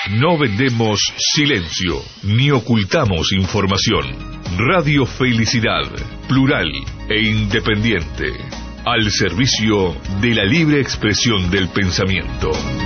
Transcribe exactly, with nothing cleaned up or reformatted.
No vendemos silencio, ni ocultamos información. Radio Felicidad, plural e independiente, al servicio de la libre expresión del pensamiento.